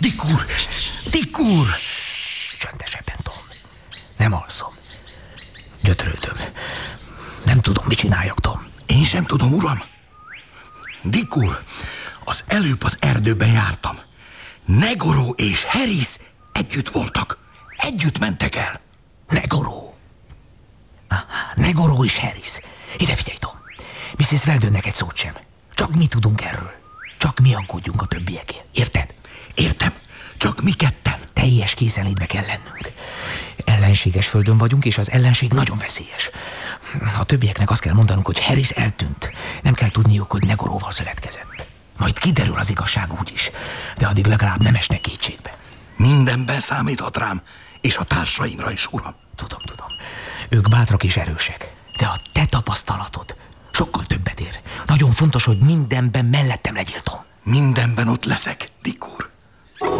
Dick úr! Dick úr! Csöndesebben, Tom. Nem alszom. Gyötrődöm. Nem tudom, mit csináljak, Tom. Én sem tudom, uram. Dick úr, az előbb az erdőben jártam. Negoro és Harris együtt voltak. Együtt mentek el. Negoro. Negoro és Harris. Ide figyelj, Tom. Mrs. Weldonnek egy szót sem. Csak mi tudunk erről. Csak mi aggódjunk a többiekért. Érted? Értem. Csak mi ketten. Teljes készenlétbe kell lennünk. Ellenséges földön vagyunk, és az ellenség nagyon veszélyes. A többieknek azt kell mondanunk, hogy Harris eltűnt. Nem kell tudniuk, hogy Negoróval szövetkezett. Majd kiderül az igazság úgyis, de addig legalább nem esnek kétségbe. Mindenben számíthat rám, és a társaimra is, uram. Tudom. Ők bátrak és erősek, de a te tapasztalatod sokkal többet ér. Nagyon fontos, hogy mindenben mellettem legyél, Tom. Mindenben ott leszek, Dick úr.